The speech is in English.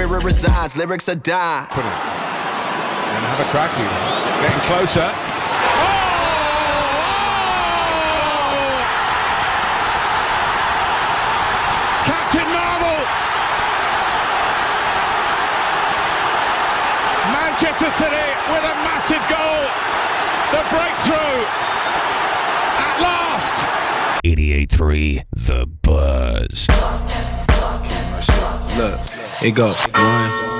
spirit resides, lyrics are die. Put him. And have a crack here. Getting closer. Captain Marvel! Manchester City with a massive goal. The breakthrough at last. 88.3 The Buzz. Look, it go 1,